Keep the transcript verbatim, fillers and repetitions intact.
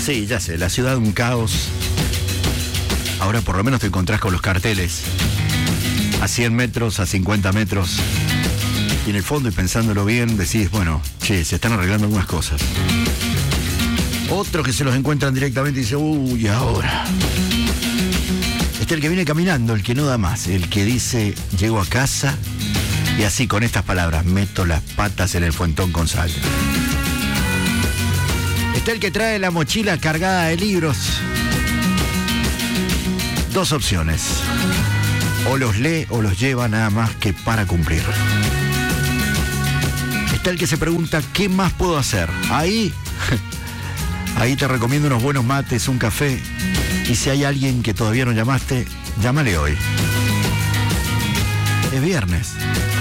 Sí, ya sé, la ciudad un caos. Ahora por lo menos te encontrás con los carteles. A cien metros, a cincuenta metros. Y en el fondo, y pensándolo bien, decís, bueno, che, se están arreglando algunas cosas. Otros que se los encuentran directamente y dicen, uy, ahora. Este es el que viene caminando, el que no da más, el que dice, llego a casa y así con estas palabras, meto las patas en el fuentón con sal. Está el que trae la mochila cargada de libros. Dos opciones. O los lee o los lleva nada más que para cumplir. Está el que se pregunta, ¿qué más puedo hacer? Ahí, ahí te recomiendo unos buenos mates, un café. Y si hay alguien que todavía no llamaste, llámale hoy. Es viernes.